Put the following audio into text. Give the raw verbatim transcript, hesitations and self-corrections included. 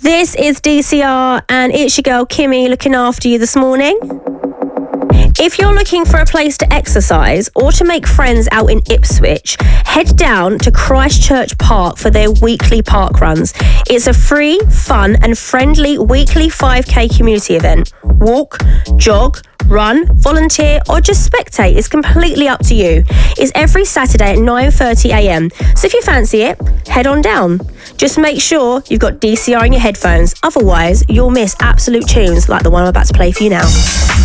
This is D C R and it's your girl Kimmy looking after you this morning. If you're looking for a place to exercise or to make friends out in Ipswich, head down to Christchurch Park for their weekly park runs. It's a free, fun and friendly weekly five K community event. Walk, jog, run, volunteer or just spectate. It's completely up to you. It's every Saturday at nine thirty a m. So if you fancy it, head on down. Just make sure you've got D C R in your headphones. Otherwise, you'll miss absolute tunes like the one I'm about to play for you now.